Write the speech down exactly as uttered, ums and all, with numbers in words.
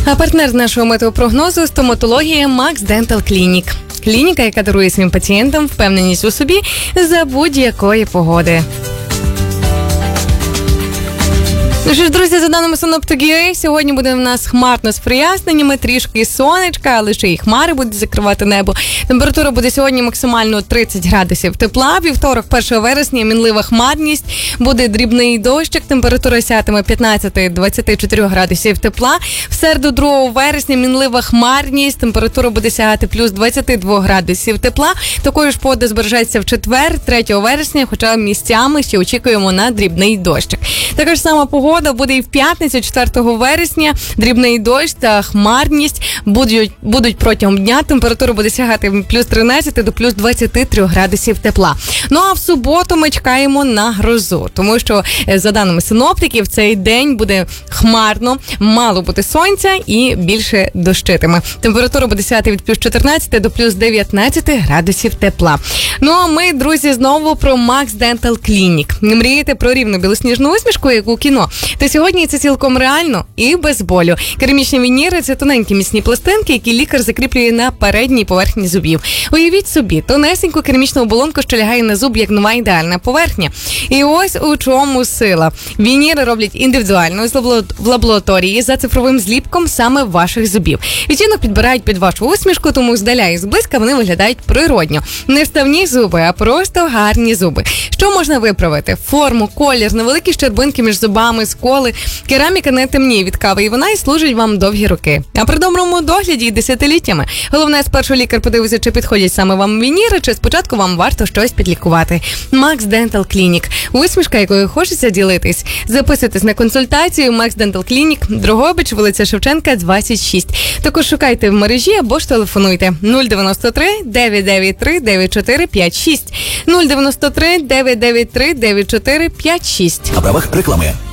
А партнер нашого метеопрогнозу – стоматологія Max Dental Clinic. Клініка, яка дарує своїм пацієнтам впевненість у собі за будь-якої погоди. Ну що ж, друзі, за даними синоптики, сьогодні буде в нас хмарно з проясненнями, трішки сонечка, але ще й хмари будуть закривати небо. Температура буде сьогодні максимально тридцять градусів тепла. Вівторок, першого вересня, мінлива хмарність, буде дрібний дощик, температура сятиме п'ятнадцять-двадцять чотири градусів тепла. В середу, другого вересня, мінлива хмарність, температура буде сягати плюс двадцять два градусів тепла. Також погода збережеться в четвер, третього вересня, хоча місцями ще очікуємо на дрібний дощик. Така ж сама погода буде і в п'ятницю, четвертого вересня. Дрібний дощ та хмарність будуть, будуть протягом дня. Температура буде сягати плюс тринадцять до плюс двадцять три градусів тепла. Ну а в суботу ми чекаємо на грозу, тому що, за даними синоптиків, цей день буде хмарно, мало буде сонця і більше дощитиме. Температура буде сягати від плюс чотирнадцять до плюс дев'ятнадцять градусів тепла. Ну а ми, друзі, знову про Max Dental Clinic. Мрієте про рівну білосніжну усмішку, як у кіно? Та сьогодні це цілком реально і без болю. Керамічні вініри – це тоненькі міцні пластинки, які лікар закріплює на передній поверхні зубів. Уявіть собі, тонесеньку керамічну оболонку, що лягає на зуб, як нова ідеальна поверхня. І ось у чому сила. Вініри роблять індивідуально в лабораторії за цифровим зліпком саме ваших зубів. Відтінок підбирають під вашу усмішку, тому здаля і зблизька вони виглядають природньо. Не вставні зуби, а просто гарні зуби. Що можна виправити? Форму, колір, невеликі щербинки між зубами, сколи. Кераміка не темніє від кави, і вона і служить вам довгі роки. А при доброму догляді – десятиліттями. Головне, спершу лікар подивиться, чи підходять саме вам вініри, чи спочатку вам варто щось підлікувати. Max Dental Clinic. Усмішка, якою хочеться ділитись. Записуйтесь на консультацію Max Dental Clinic, Дрогобич, вулиця Шевченка, двадцять шість. Також шукайте в мережі або ж телефонуйте нуль дев'яносто три дев'ять дев'ять три дев'ять чотири п'ять шість нуль дев'яносто три дев'ять дев'ять три дев'ять чотири п'ять шість. На правах реклами.